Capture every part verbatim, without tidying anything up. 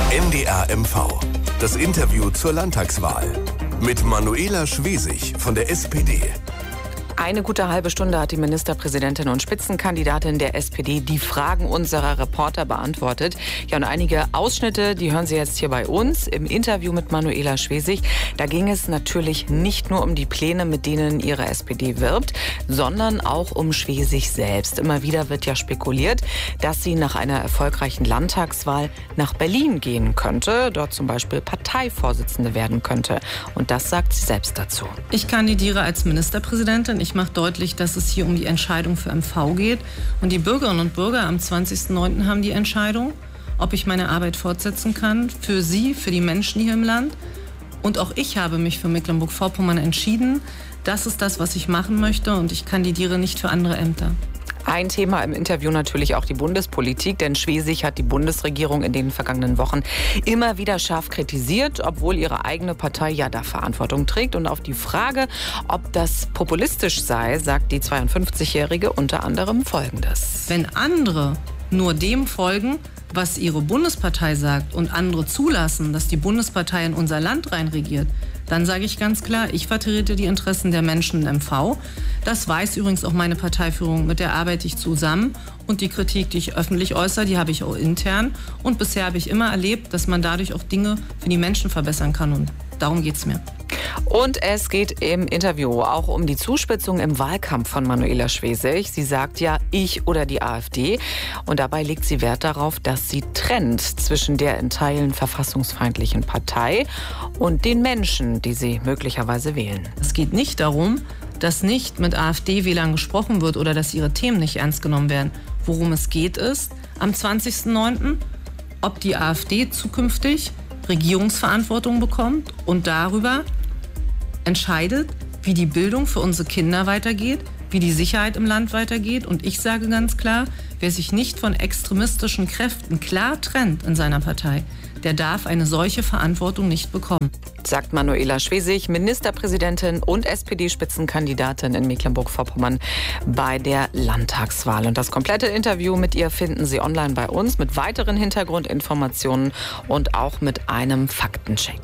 N D R M V. Das Interview zur Landtagswahl mit Manuela Schwesig von der S P D. Eine gute halbe Stunde hat die Ministerpräsidentin und Spitzenkandidatin der S P D die Fragen unserer Reporter beantwortet. Ja, und einige Ausschnitte, die hören Sie jetzt hier bei uns im Interview mit Manuela Schwesig. Da ging es natürlich nicht nur um die Pläne, mit denen ihre S P D wirbt, sondern auch um Schwesig selbst. Immer wieder wird ja spekuliert, dass sie nach einer erfolgreichen Landtagswahl nach Berlin gehen könnte, dort zum Beispiel Parteivorsitzende werden könnte. Und das sagt sie selbst dazu. Ich kandidiere als Ministerpräsidentin. Ich mache deutlich, dass es hier um die Entscheidung für M V geht. Und die Bürgerinnen und Bürger am zwanzigsten neunten haben die Entscheidung, ob ich meine Arbeit fortsetzen kann, für sie, für die Menschen hier im Land. Und auch ich habe mich für Mecklenburg-Vorpommern entschieden. Das ist das, was ich machen möchte, und ich kandidiere nicht für andere Ämter. Ein Thema im Interview natürlich auch die Bundespolitik, denn Schwesig hat die Bundesregierung in den vergangenen Wochen immer wieder scharf kritisiert, obwohl ihre eigene Partei ja da Verantwortung trägt. Und auf die Frage, ob das populistisch sei, sagt die zweiundfünfzigjährige unter anderem Folgendes. Wenn andere nur dem folgen, was ihre Bundespartei sagt, und andere zulassen, dass die Bundespartei in unser Land reinregiert, dann sage ich ganz klar, ich vertrete die Interessen der Menschen in M V. Das weiß übrigens auch meine Parteiführung, mit der arbeite ich zusammen. Und die Kritik, die ich öffentlich äußere, die habe ich auch intern. Und bisher habe ich immer erlebt, dass man dadurch auch Dinge für die Menschen verbessern kann. Und darum geht es mir. Und es geht im Interview auch um die Zuspitzung im Wahlkampf von Manuela Schwesig. Sie sagt ja, ich oder die AfD. Und dabei legt sie Wert darauf, dass sie trennt zwischen der in Teilen verfassungsfeindlichen Partei und den Menschen, die sie möglicherweise wählen. Es geht nicht darum, dass nicht mit AfD-Wählern gesprochen wird oder dass ihre Themen nicht ernst genommen werden. Worum es geht ist, am zwanzigsten neunten, ob die AfD zukünftig Regierungsverantwortung bekommt und darüber entscheidet, wie die Bildung für unsere Kinder weitergeht, wie die Sicherheit im Land weitergeht. Und ich sage ganz klar, wer sich nicht von extremistischen Kräften klar trennt in seiner Partei, der darf eine solche Verantwortung nicht bekommen. Sagt Manuela Schwesig, Ministerpräsidentin und S P D-Spitzenkandidatin in Mecklenburg-Vorpommern bei der Landtagswahl. Und das komplette Interview mit ihr finden Sie online bei uns mit weiteren Hintergrundinformationen und auch mit einem Faktencheck.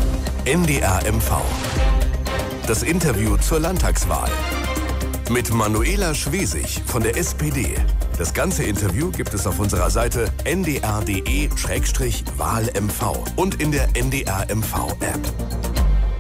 N D R M V. Das Interview zur Landtagswahl mit Manuela Schwesig von der S P D. Das ganze Interview gibt es auf unserer Seite n d r punkt d e slash wahl m v und in der N D R M V App.